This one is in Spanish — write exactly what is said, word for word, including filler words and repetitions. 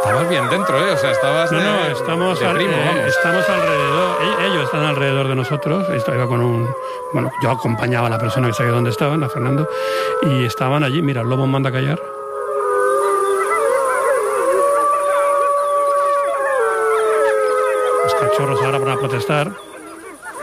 estabas bien dentro, ¿eh? O sea, estabas No, de, no, estamos, de al, primo, eh, vamos. estamos alrededor, ellos están alrededor de nosotros, esto iba con un, bueno, yo acompañaba a la persona que sabía dónde estaban, a Fernando, y estaban allí, mira, el lobo manda a callar. Los cachorros ahora van a protestar.